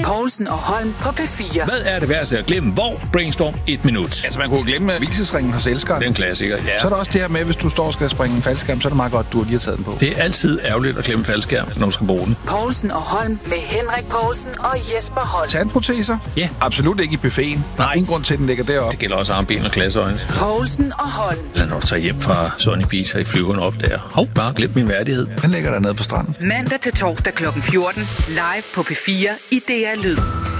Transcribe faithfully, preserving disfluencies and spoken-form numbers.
Poulsen og Holm på P fire. Hvad er det værste at glemme? Hvor? Brainstorm et minut. Altså, man kunne glemme hvilesesringen hos elskeren. Det er en klassiker, ja. Så er der også det her med, hvis du står og skal springe en faldskærm, så er det meget godt, du har lige taget den på. Det er altid ærgerligt at glemme faldskærm, når man skal bruge den. Poulsen og Holm med Henrik Poulsen og Jesper Holm. Tandproteser? Ja. Absolut ikke i buffeten. Der er ingen grund til, at den ligger deroppe. Det gælder også armben og glasøjne. Poulsen og Holm. Eller når du tager hjem fra Sunny Beach i flyveren op der. Hov, bare glem min værdighed. Den ligger dernede på stranden. Mandag til torsdag klokken fjorten. Live på P fire i D R Lyd.